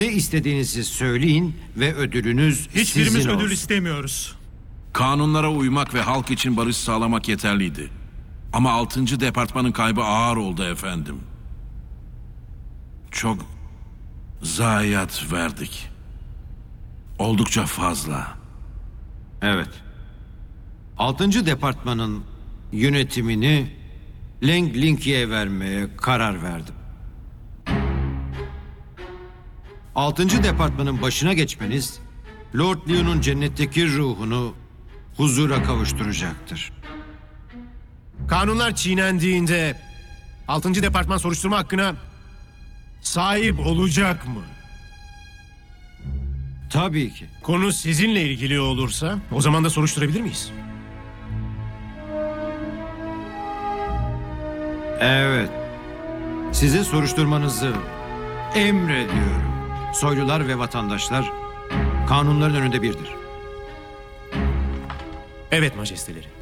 Ne istediğinizi söyleyin ve ödülünüz Hiçbirimiz sizin ödül olsun. istemiyoruz. Kanunlara uymak ve halk için barış sağlamak yeterliydi. Ama 6. departmanın kaybı ağır oldu efendim. Çok zayiat verdik. Oldukça fazla. Evet. 6. departmanın yönetimini Leng Linki'ye vermeye karar verdim. 6. departmanın başına geçmeniz Lord Leon'un cennetteki ruhunu huzura kavuşturacaktır. Kanunlar çiğnendiğinde 6. departman soruşturma hakkına sahip olacak mı? Tabii ki. Konu sizinle ilgili olursa o zaman da soruşturabilir miyiz? Evet. Size soruşturmanızı emrediyorum. Soylular ve vatandaşlar kanunların önünde birdir. Evet majesteleri.